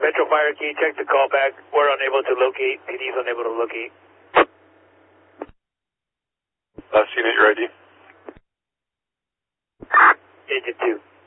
Metro Fire, can you check the callback? We're unable to locate. PD's unable to locate. Last unit, you're ready. Agent 2.